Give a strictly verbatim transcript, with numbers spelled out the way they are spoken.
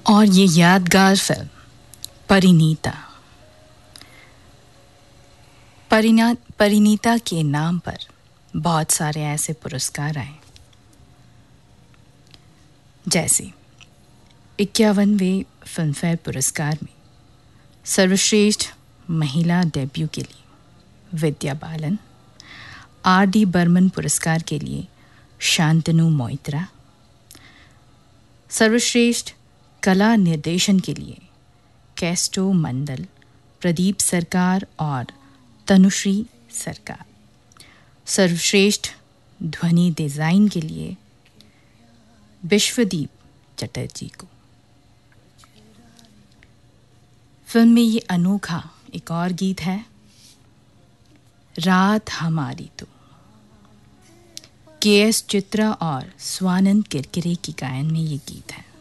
और ये यादगार फिल्म परिणीता परिणा परिणीता के नाम पर बहुत सारे ऐसे पुरस्कार आए, जैसे इक्यावनवें फिल्मफेयर पुरस्कार में सर्वश्रेष्ठ महिला डेब्यू के लिए विद्या बालन, आर डी बर्मन पुरस्कार के लिए शांतनु मोइत्रा, सर्वश्रेष्ठ कला निर्देशन के लिए कैस्टो मंडल, प्रदीप सरकार और तनुश्री सरकार, सर्वश्रेष्ठ ध्वनि डिज़ाइन के लिए विश्वदीप चटर्जी को। फिल्म में ये अनोखा एक और गीत है, रात हमारी तो, के एस चित्रा और स्वानंद किरकिरे की गायन में ये गीत है।